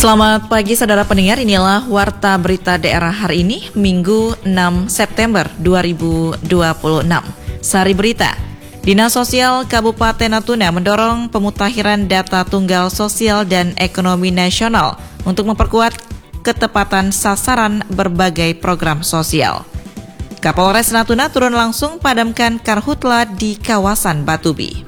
Selamat pagi saudara pendengar, inilah Warta Berita Daerah hari ini, Minggu 6 September 2026. Sari berita, Dinas Sosial Kabupaten Natuna mendorong pemutakhiran data tunggal sosial dan ekonomi nasional untuk memperkuat ketepatan sasaran berbagai program sosial. Kapolres Natuna turun langsung padamkan karhutla di kawasan Batubi.